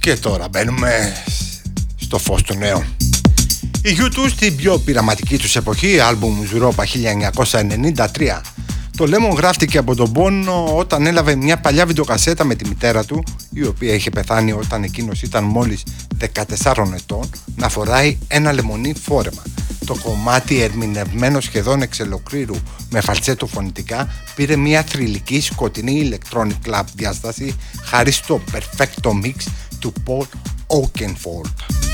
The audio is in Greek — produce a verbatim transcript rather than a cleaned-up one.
Και τώρα μπαίνουμε στο φως του νέου. Οι γιου τού στην πιο πειραματική τους εποχή, άλμπουμ Ζουρόπα χίλια εννιακόσια ενενήντα τρία. Το Lemon γράφτηκε από τον πόνο όταν έλαβε μια παλιά βιντεοκασέτα με τη μητέρα του, η οποία είχε πεθάνει όταν εκείνος ήταν μόλις δεκατεσσάρων ετών, να φοράει ένα λεμονί φόρεμα. Το κομμάτι, ερμηνευμένο σχεδόν εξ ολοκλήρου με φαλτσέτο φωνητικά, πήρε μια θρυλική σκοτεινή electronic club διάσταση χάρη στο perfecto mix του Paul Oakenfold.